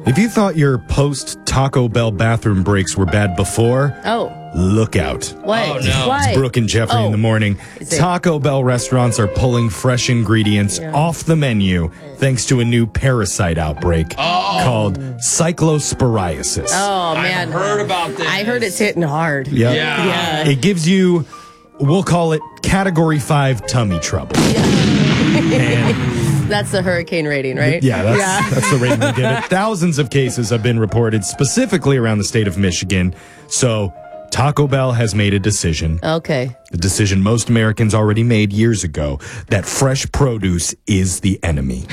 If you thought your post-Taco Bell bathroom breaks were bad before, look out. What? Oh, no. What? It's Brooke and Jeffrey in the morning. Taco Bell restaurants are pulling fresh ingredients off the menu thanks to a new parasite outbreak called cyclosporiasis. Oh, man. I've heard about this. I heard it's hitting hard. Yep. Yeah. It gives you, we'll call it Category 5 tummy trouble. That's the hurricane rating, right? Yeah, that's the rating we give it. Thousands of cases have been reported specifically around the state of Michigan. So Taco Bell has made a decision. Okay. The decision most Americans already made years ago, that fresh produce is the enemy.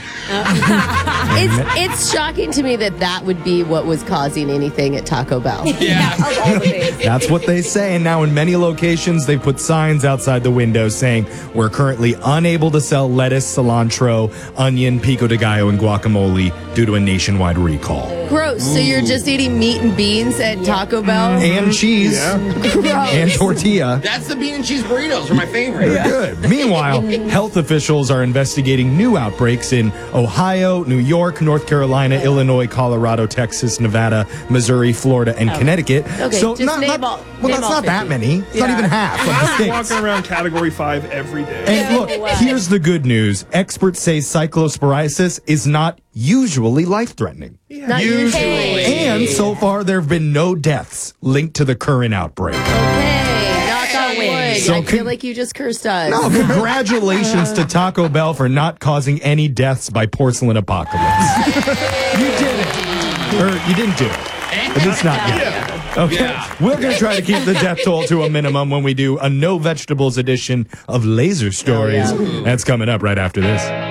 It's shocking to me that would be what was causing anything at Taco Bell. Yeah. Of all the things. That's what they say. And now in many locations, they've put signs outside the window saying, we're currently unable to sell lettuce, cilantro, onion, pico de gallo, and guacamole due to a nationwide recall. Gross. So you're just eating meat and beans at Taco Bell? And cheese. Gross. And tortilla. That's the bean and cheese burritos are my favorite. Good. Meanwhile, health officials are investigating new outbreaks in Ohio, New York, North Carolina, Illinois, Colorado, Texas, Nevada, Missouri, Florida, and Connecticut. Okay, so just name all that's not that 50. many. It's not even half of the states. Walking around Category 5 every day. And look, here's the good news. Experts say cyclosporiasis is not usually life-threatening. Not usually. And so far, there have been no deaths linked to the current outbreak. Okay, knock on wood. So I feel like you just cursed us. No, congratulations to Taco Bell for not causing any deaths by porcelain apocalypse. You did it. Or you didn't do it. At least not yet. Okay. Yeah. We're going to try to keep the death toll to a minimum when we do a no vegetables edition of Laser Stories. That's coming up right after this.